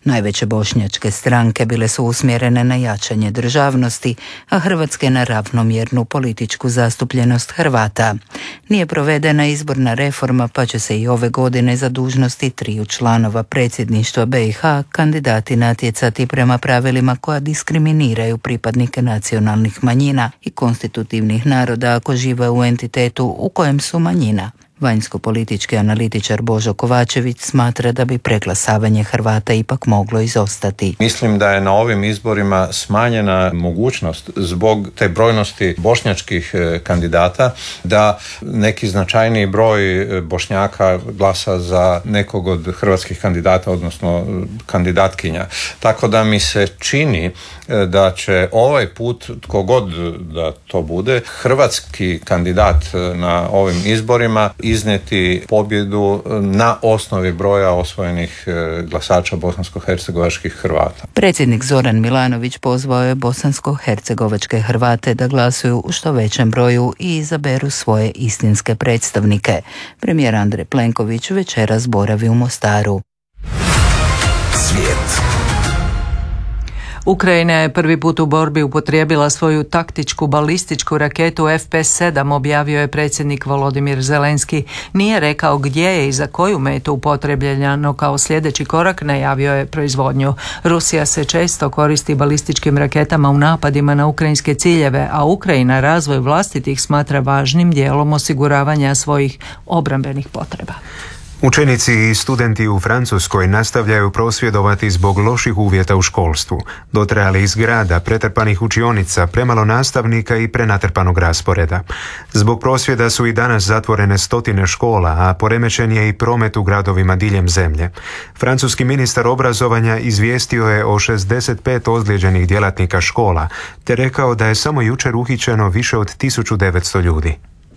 Najveće bošnjačke stranke bile su usmjerene na jačanje državnosti, a hrvatske na ravnomjernu političku zastupljenost Hrvata. Nije provedena izborna reforma, pa će se i ove godine za dužnosti 3 članova predsjedništva BiH kandidati natjecati prema pravilima koja diskriminiraju pripadnike nacionalnih manjina i konstitutivnih naroda ako žive u entitetu u kojem su manjina. Vanjsko-politički analitičar Božo Kovačević smatra da bi preglasavanje Hrvata ipak moglo izostati. Mislim da je na ovim izborima smanjena mogućnost zbog te brojnosti bošnjačkih kandidata da neki značajniji broj Bošnjaka glasa za nekog od hrvatskih kandidata, odnosno kandidatkinja. Tako da mi se čini da će ovaj put, tko god da to bude, hrvatski kandidat na ovim izborima iznijeti pobjedu na osnovi broja osvojenih glasača bosansko-hercegovačkih Hrvata. Predsjednik Zoran Milanović pozvao je bosansko-hercegovačke Hrvate da glasuju u što većem broju i izaberu svoje istinske predstavnike. Premijer Andrej Plenković večeras boravi u Mostaru. Svijet. Ukrajina je prvi put u borbi upotrijebila svoju taktičku balističku raketu FP7, objavio je predsjednik Volodimir Zelenski. Nije rekao gdje je i za koju metu upotrebljena, no kao sljedeći korak najavio je proizvodnju. Rusija se često koristi balističkim raketama u napadima na ukrajinske ciljeve, a Ukrajina razvoj vlastitih smatra važnim dijelom osiguravanja svojih obrambenih potreba. Učenici i studenti u Francuskoj nastavljaju prosvjedovati zbog loših uvjeta u školstvu, dotrajalih zgrada, pretrpanih učionica, premalo nastavnika i prenatrpanog rasporeda. Zbog prosvjeda su i danas zatvorene stotine škola, a poremećen je i promet u gradovima diljem zemlje. Francuski ministar obrazovanja izvijestio je o 65 ozlijeđenih djelatnika škola, te rekao da je samo jučer uhićeno više od 1900 ljudi.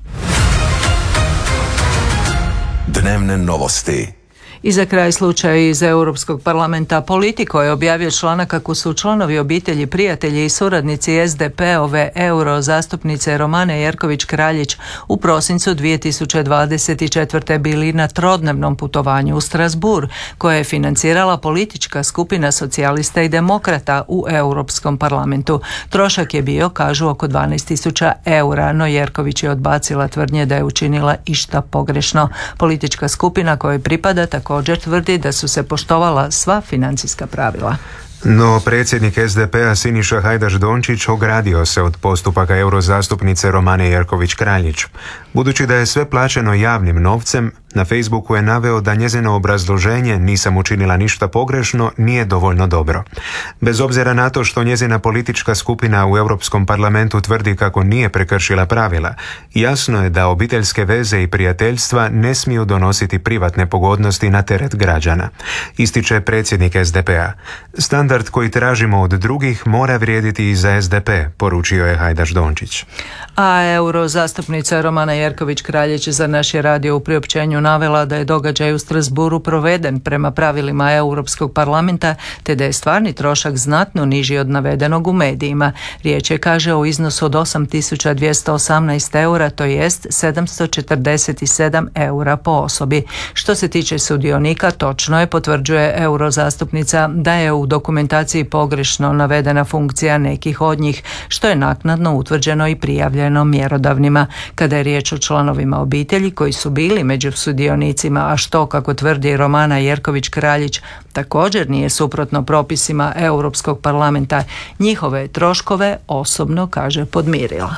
Dnevne novosti. I za kraj slučaj iz Europskog parlamenta. Politico je objavio članak kako su članovi obitelji, prijatelji i suradnici SDP-ove euro zastupnice Romane Jerković-Kraljić u prosincu 2024. bili na trodnevnom putovanju u Strasbourg, koje je financirala politička skupina socijalista i demokrata u Europskom parlamentu. Trošak je bio, kažu, oko 12.000 eura, no Jerković je odbacila tvrdnje da je učinila išta pogrešno. Politička skupina kojoj pripada također tvrdi da su se poštovala sva financijska pravila. No predsjednik SDP-a Siniša Hajdaš-Dončić ogradio se od postupaka eurozastupnice Romane Jerković-Kraljić. Budući da je sve plaćeno javnim novcem, na Facebooku je naveo da njezino obrazloženje "nisam učinila ništa pogrešno" nije dovoljno dobro. Bez obzira na to što njezina politička skupina u Europskom parlamentu tvrdi kako nije prekršila pravila, jasno je da obiteljske veze i prijateljstva ne smiju donositi privatne pogodnosti na teret građana, ističe predsjednik SDP-a. Standard koji tražimo od drugih mora vrijediti i za SDP, poručio je Hajdaš-Dončić. A eurozastupnica Romana Jerković-Kraljić za naš je radio u priopćenju navela da je događaj u Strasbourgu proveden prema pravilima Europskog parlamenta, te da je stvarni trošak znatno niži od navedenog u medijima. Riječ je, kaže, o iznosu od 8.218 eura, to jest 747 eura po osobi. Što se tiče sudionika, točno je, potvrđuje eurozastupnica, da je u dokumentaciji pogrešno navedena funkcija nekih od njih, što je naknadno utvrđeno i prijavljeno mjerodavnima. Kada je riječ o članovima obitelji koji su bili među sudionicima, a što, kako tvrdi Romana Jerković-Kraljić, također nije suprotno propisima Europskog parlamenta, njihove troškove osobno, kaže, podmirila.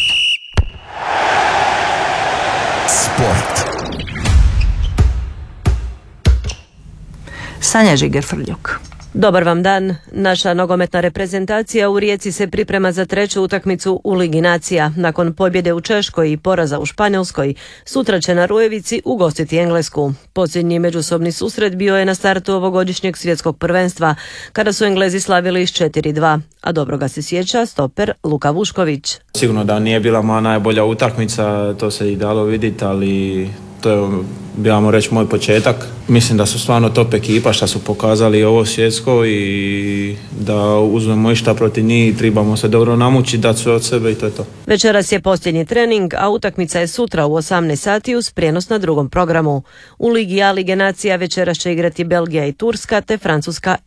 Sport. Sanja Žiger-Frljuk. Dobar vam dan. Naša nogometna reprezentacija u Rijeci se priprema za treću utakmicu u Ligi nacija. Nakon pobjede u Češkoj i poraza u Španjolskoj, sutra će na Rujevici ugostiti Englesku. Posljednji međusobni susret bio je na startu ovogodišnjeg svjetskog prvenstva, kada su Englezi slavili s 4-2, a dobro ga se sjeća stoper Luka Vušković. Sigurno da nije bila moja najbolja utakmica, to se i dalo vidjeti, ali to je, bijamo reći, moj početak. Mislim da su stvarno top ekipa što su pokazali ovo svjetsko i da uzmemo išta protiv njih, trebamo se dobro namučiti, dati sve od sebe i to je to. Večeras je posljednji trening, a utakmica je sutra u 18 sati uz prijenos na drugom programu. U Ligi A Lige nacija večeras će igrati Belgija i Turska te Francuska